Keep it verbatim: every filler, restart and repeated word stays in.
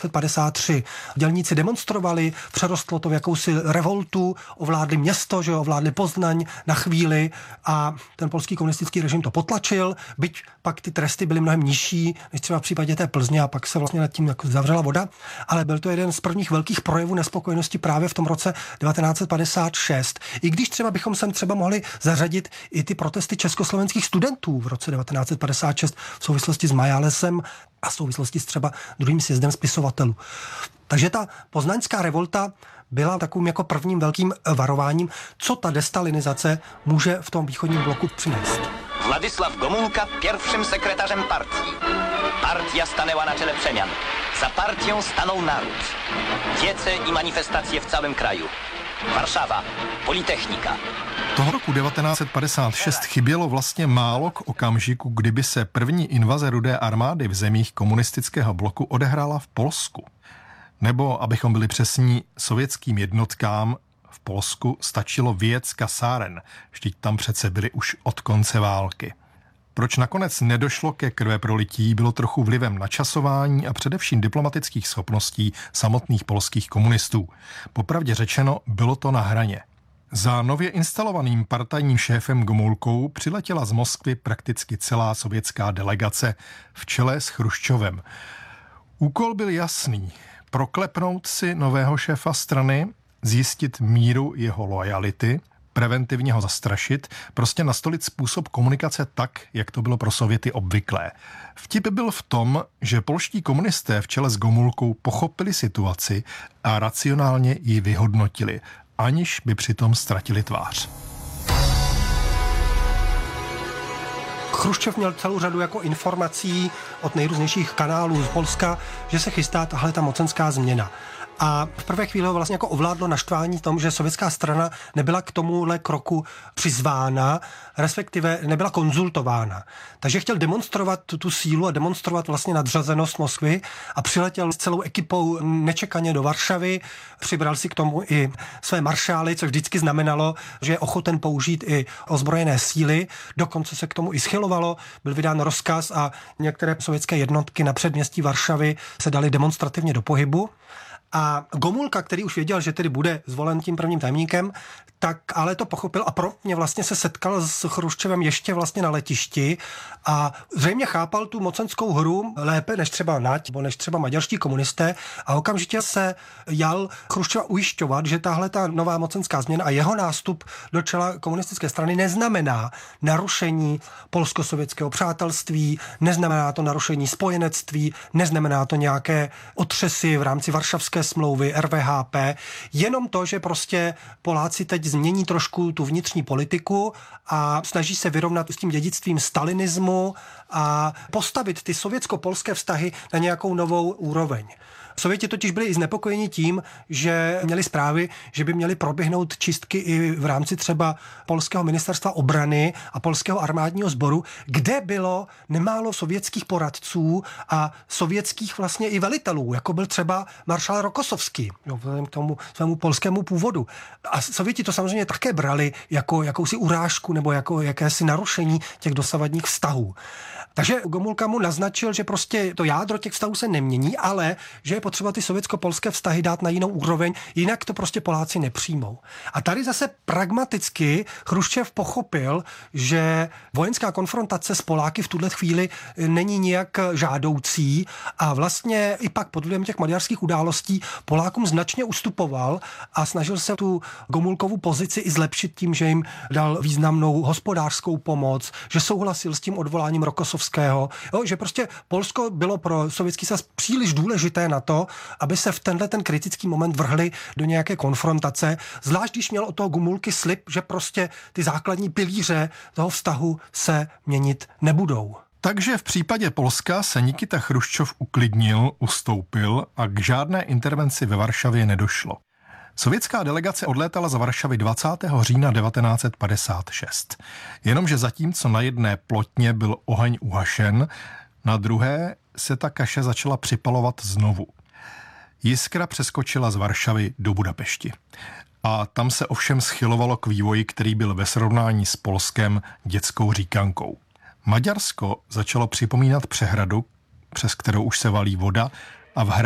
padesát tři. Dělníci demonstrovali, přerostlo to v jakousi revoltu, ovládli město, že jo, ovládli Poznaň na chvíli a ten polský komunistický režim to potlačil, byť pak ty tresty byly mnohem nižší, než třeba v případě té Plzně a pak se vlastně nad tím jako zavřela voda, ale byl to jeden z prvních velkých projevů nespokojenosti právě v tom roce devatenáct set padesát šest. I když třeba bychom sem třeba mohli zařadit i ty protesty československých studentů v roce devatenáct set padesát šest v souvislosti s Majálesem a v souvislosti s třeba druhým sjezdem spisovatelů. Takže ta poznaňská revolta byla takovým jako prvním velkým varováním, co ta destalinizace může v tom východním bloku přinést. Władysław Gomulka pierwszym sekretarzem partii. Partia stanęła na czele przemian. Za partią stanął naród. Wiece i manifestacje w całym kraju. Warszawa, Politechnika. Toho roku devatenáct set padesát šest chybělo vlastně málo k okamžiku, kdyby se první invaze Rudé armády v zemích komunistického bloku odehrála v Polsku. Nebo, abychom byli přesní, sovětským jednotkám v Polsku stačilo vyjet z kasáren, vždyť tam přece byli už od konce války. Proč nakonec nedošlo ke krveprolití, bylo trochu vlivem načasování a především diplomatických schopností samotných polských komunistů. Popravdě řečeno, bylo to na hraně. Za nově instalovaným partajním šéfem Gomulkou přiletěla z Moskvy prakticky celá sovětská delegace v čele s Chruščovem. Úkol byl jasný. Proklepnout si nového šéfa strany, zjistit míru jeho loajality, preventivně ho zastrašit, prostě nastolit způsob komunikace tak, jak to bylo pro Sověty obvyklé. Vtip byl v tom, že polští komunisté v čele s Gomulkou pochopili situaci a racionálně ji vyhodnotili, aniž by přitom ztratili tvář. Chruščov měl celou řadu jako informací od nejrůznějších kanálů z Polska, že se chystá tahle ta mocenská změna. A v prvé chvíli ho vlastně jako ovládlo naštvání v tom, že sovětská strana nebyla k tomuhle kroku přizvána, respektive nebyla konzultována. Takže chtěl demonstrovat tu, tu sílu a demonstrovat vlastně nadřazenost Moskvy a přiletěl s celou ekipou nečekaně do Varšavy, přibral si k tomu i své maršály, což vždycky znamenalo, že je ochoten použít i ozbrojené síly, dokonce se k tomu i schylovalo, byl vydán rozkaz a některé sovětské jednotky na předměstí Varšavy se daly demonstrativně do pohybu. A Gomulka, který už věděl, že tedy bude zvolen tím prvním tajemníkem, tak ale to pochopil a promptně vlastně se setkal s Chruščovem ještě vlastně na letišti a zřejmě chápal tu mocenskou hru lépe než třeba Nať, nebo než třeba maďarští komunisté a okamžitě se jal Chruščova ujišťovat, že tahle ta nová mocenská změna a jeho nástup do čela komunistické strany neznamená narušení polsko-sovětského přátelství, neznamená to narušení spojenectví, neznamená to nějaké otřesy v rámci Varšavské smlouvy, R V H P, jenom to, že prostě Poláci teď změní trošku tu vnitřní politiku a snaží se vyrovnat s tím dědictvím stalinismu a postavit ty sovětsko-polské vztahy na nějakou novou úroveň. Sověti totiž byli i znepokojeni tím, že měli zprávy, že by měly proběhnout čistky i v rámci třeba polského ministerstva obrany a polského armádního sboru, kde bylo nemálo sovětských poradců a sovětských vlastně i velitelů, jako byl třeba maršál Rokossovský, vzhledem k tomu svému polskému původu. A Sověti to samozřejmě také brali jako jakousi urážku nebo jako jakési narušení těch dosavadních vztahů. Takže Gomulka mu naznačil, že prostě to jádro těch vztahů se nemění, ale že je potřeba ty sovětsko-polské vztahy dát na jinou úroveň, jinak to prostě Poláci nepřijmou. A tady zase pragmaticky Chruščov pochopil, že vojenská konfrontace s Poláky v tuhle chvíli není nijak žádoucí a vlastně i pak pod vlivem těch maďarských událostí Polákům značně ustupoval a snažil se tu Gomulkovu pozici i zlepšit tím, že jim dal významnou hospodářskou pomoc, že souhlasil s tím odvoláním Rokossovského, jo, že prostě Polsko bylo pro Sovětský svaz příliš důležité na to, aby se v tenhle ten kritický moment vrhli do nějaké konfrontace, zvlášť když měl od toho Gomulky slib, že prostě ty základní pilíře toho vztahu se měnit nebudou. Takže v případě Polska se Nikita Chruščov uklidnil, ustoupil a k žádné intervenci ve Varšavě nedošlo. Sovětská delegace odlétala z Varšavy dvacátého října devatenáct set padesát šest. Jenomže zatímco na jedné plotně byl oheň uhašen, na druhé se ta kaše začala připalovat znovu. Jiskra přeskočila z Varšavy do Budapešti. A tam se ovšem schylovalo k vývoji, který byl ve srovnání s Polskem dětskou říkankou. Maďarsko začalo připomínat přehradu, přes kterou už se valí voda, a v